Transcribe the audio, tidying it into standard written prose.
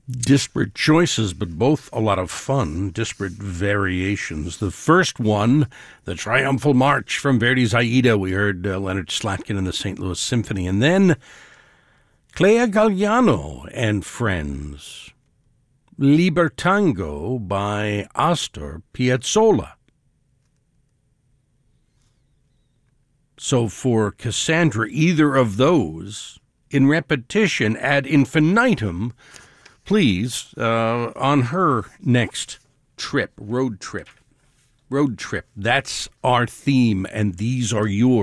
Disparate choices, but both a lot of fun, disparate variations. The first one, the Triumphal March from Verdi's Aida. We heard Leonard Slatkin and the St. Louis Symphony. And then Clea Galliano and Friends. Libertango by Astor Piazzolla. So for Cassandra, either of those, in repetition ad infinitum, please, on her next trip, road trip. That's our theme, and these are yours.